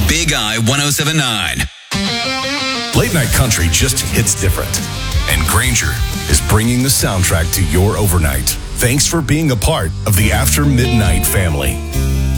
Big Eye 107.9. Late night country just hits different. And Granger is bringing the soundtrack to your overnight. Thanks for being a part of the After Midnight family.